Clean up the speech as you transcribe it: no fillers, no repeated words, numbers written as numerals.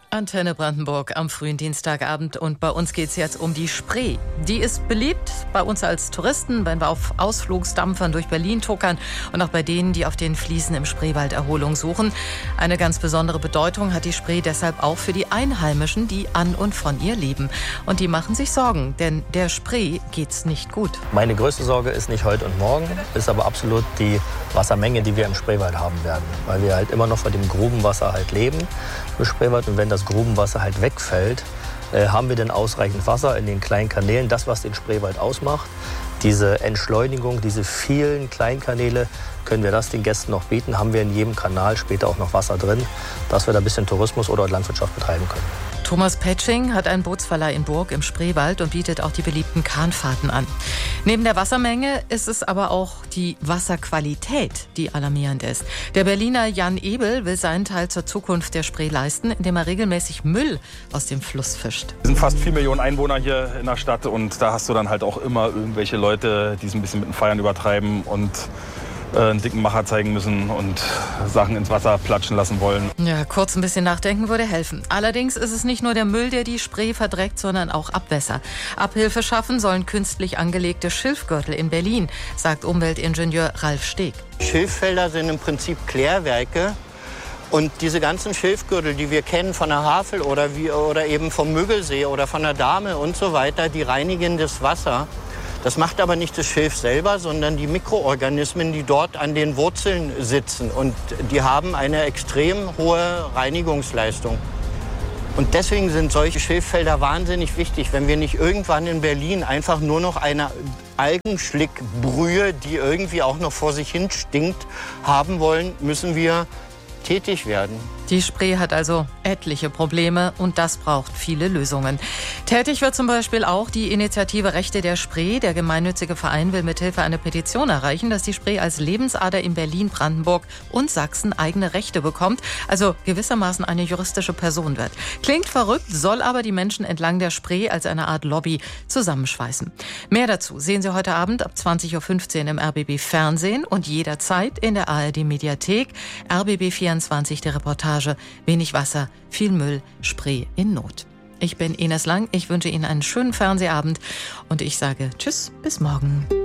Antenne Brandenburg am frühen Dienstagabend und bei uns geht es jetzt um die Spree. Die ist beliebt bei uns als Touristen, wenn wir auf Ausflugsdampfern durch Berlin tuckern und auch bei denen, die auf den Fliesen im Spreewald Erholung suchen. Eine ganz besondere Bedeutung hat die Spree deshalb auch für die Einheimischen, die an und von ihr leben. Und die machen sich Sorgen, denn der Spree geht's nicht gut. Meine größte Sorge ist nicht heute und morgen, ist aber absolut die Wassermenge, die wir im Spreewald haben werden. Weil wir halt immer noch von dem Grubenwasser halt leben im Spreewald. Und wenn das Grubenwasser halt wegfällt, haben wir denn ausreichend Wasser in den kleinen Kanälen, das, was den Spreewald ausmacht. Diese Entschleunigung, diese vielen Kleinkanäle, können wir das den Gästen noch bieten? Haben wir in jedem Kanal später auch noch Wasser drin, dass wir da ein bisschen Tourismus oder Landwirtschaft betreiben können? Thomas Petsching hat einen Bootsverleih in Burg im Spreewald und bietet auch die beliebten Kahnfahrten an. Neben der Wassermenge ist es aber auch die Wasserqualität, die alarmierend ist. Der Berliner Jan Ebel will seinen Teil zur Zukunft der Spree leisten, indem er regelmäßig Müll aus dem Fluss fischt. Es sind fast 4 Millionen Einwohner hier in der Stadt und da hast du dann halt auch immer irgendwelche Leute, die es ein bisschen mit den Feiern übertreiben und einen dicken Macher zeigen müssen und Sachen ins Wasser platschen lassen wollen. Ja, kurz ein bisschen nachdenken würde helfen. Allerdings ist es nicht nur der Müll, der die Spree verdreckt, sondern auch Abwässer. Abhilfe schaffen sollen künstlich angelegte Schilfgürtel in Berlin, sagt Umweltingenieur Ralf Steg. Schilffelder sind im Prinzip Klärwerke. Und diese ganzen Schilfgürtel, die wir kennen von der Havel oder eben vom Müggelsee oder von der Dahme und so weiter, die reinigen das Wasser. Das macht aber nicht das Schilf selber, sondern die Mikroorganismen, die dort an den Wurzeln sitzen. Und die haben eine extrem hohe Reinigungsleistung. Und deswegen sind solche Schilffelder wahnsinnig wichtig. Wenn wir nicht irgendwann in Berlin einfach nur noch eine Algenschlickbrühe, die irgendwie auch noch vor sich hin stinkt, haben wollen, müssen wir tätig werden. Die Spree hat also etliche Probleme und das braucht viele Lösungen. Tätig wird zum Beispiel auch die Initiative Rechte der Spree. Der gemeinnützige Verein will mithilfe einer Petition erreichen, dass die Spree als Lebensader in Berlin, Brandenburg und Sachsen eigene Rechte bekommt, also gewissermaßen eine juristische Person wird. Klingt verrückt, soll aber die Menschen entlang der Spree als eine Art Lobby zusammenschweißen. Mehr dazu sehen Sie heute Abend ab 20.15 Uhr im RBB Fernsehen und jederzeit in der ARD Mediathek. RBB 24, die Reportage Wenig Wasser, viel Müll, Spree in Not. Ich bin Ines Lang, ich wünsche Ihnen einen schönen Fernsehabend und ich sage Tschüss, bis morgen.